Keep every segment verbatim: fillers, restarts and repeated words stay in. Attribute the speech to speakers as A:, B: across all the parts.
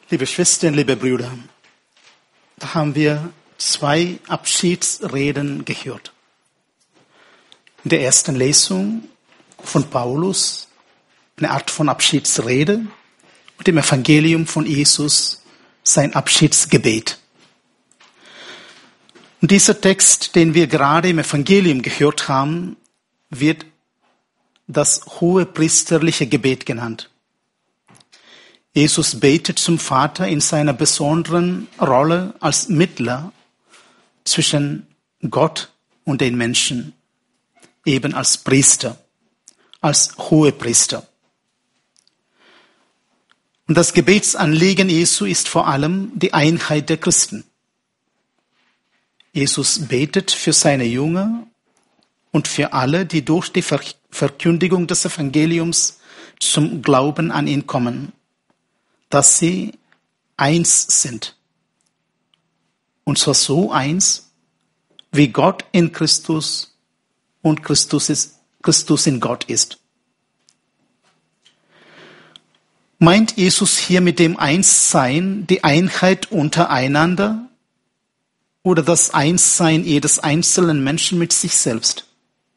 A: Liebe Schwestern, liebe Brüder, da haben wir zwei Abschiedsreden gehört. In der ersten Lesung von Paulus eine Art von Abschiedsrede und im Evangelium von Jesus sein Abschiedsgebet. Und dieser Text, den wir gerade im Evangelium gehört haben, wird das hohepriesterliche Gebet genannt. Jesus betet zum Vater in seiner besonderen Rolle als Mittler zwischen Gott und den Menschen, eben als Priester, als Hohepriester. Und das Gebetsanliegen Jesu ist vor allem die Einheit der Christen. Jesus betet für seine Jünger und für alle, die durch die Verkündigung des Evangeliums zum Glauben an ihn kommen, dass sie eins sind. Und zwar so eins, wie Gott in Christus und Christus, ist, Christus in Gott ist. Meint Jesus hier mit dem Einssein die Einheit untereinander oder das Einssein jedes einzelnen Menschen mit sich selbst?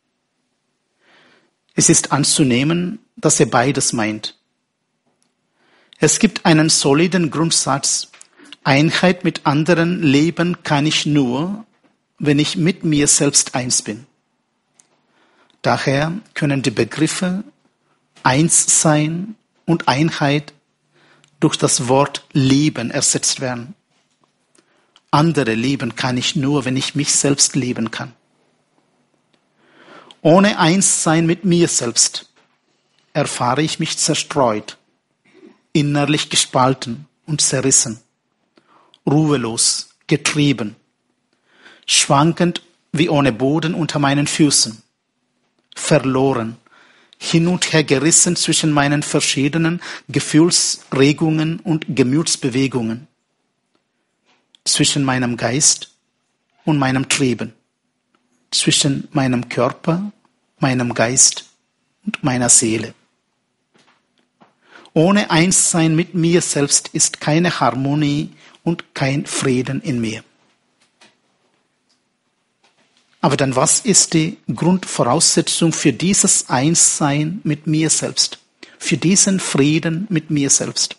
A: Es ist anzunehmen, dass er beides meint. Es gibt einen soliden Grundsatz: Einheit mit anderen leben kann ich nur, wenn ich mit mir selbst eins bin. Daher können die Begriffe Einssein und Einheit durch das Wort Leben ersetzt werden. Andere lieben kann ich nur, wenn ich mich selbst lieben kann. Ohne Einssein mit mir selbst erfahre ich mich zerstreut, innerlich gespalten und zerrissen, ruhelos, getrieben, schwankend wie ohne Boden unter meinen Füßen, verloren, hin und her gerissen zwischen meinen verschiedenen Gefühlsregungen und Gemütsbewegungen, zwischen meinem Geist und meinem Trieben, zwischen meinem Körper, meinem Geist und meiner Seele. Ohne Einssein mit mir selbst ist keine Harmonie und kein Frieden in mir. Aber dann, was ist die Grundvoraussetzung für dieses Einssein mit mir selbst? Für diesen Frieden mit mir selbst?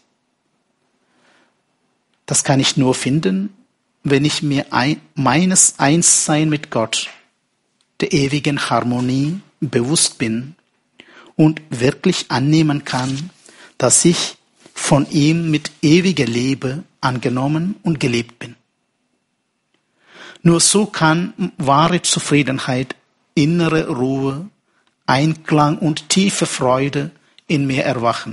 A: Das kann ich nur finden, wenn ich mir ein, meines Einssein mit Gott, der ewigen Harmonie, bewusst bin und wirklich annehmen kann, dass ich von ihm mit ewiger Liebe angenommen und geliebt bin. Nur so kann wahre Zufriedenheit, innere Ruhe, Einklang und tiefe Freude in mir erwachen.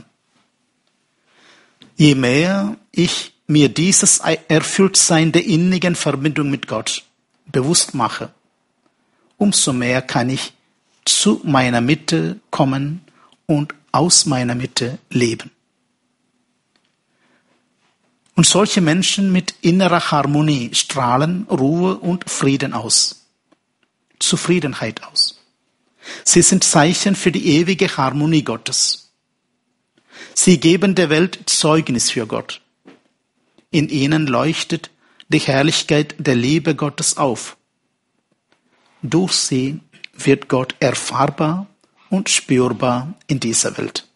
A: Je mehr ich mir dieses Erfülltsein der innigen Verbindung mit Gott bewusst mache, umso mehr kann ich zu meiner Mitte kommen und aus meiner Mitte leben. Und solche Menschen mit innerer Harmonie strahlen Ruhe und Frieden aus, Zufriedenheit aus. Sie sind Zeichen für die ewige Harmonie Gottes. Sie geben der Welt Zeugnis für Gott. In ihnen leuchtet die Herrlichkeit der Liebe Gottes auf. Durch sie wird Gott erfahrbar und spürbar in dieser Welt.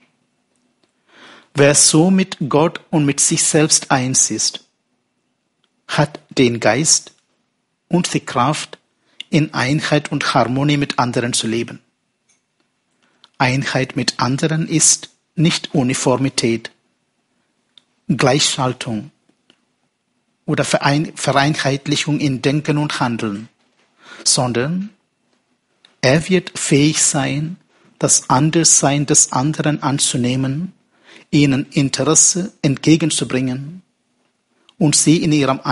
A: Wer so mit Gott und mit sich selbst eins ist, hat den Geist und die Kraft, in Einheit und Harmonie mit anderen zu leben. Einheit mit anderen ist nicht Uniformität, Gleichschaltung oder Vereinheitlichung in Denken und Handeln, sondern er wird fähig sein, das Anderssein des anderen anzunehmen, ihnen Interesse entgegenzubringen und sie in ihrem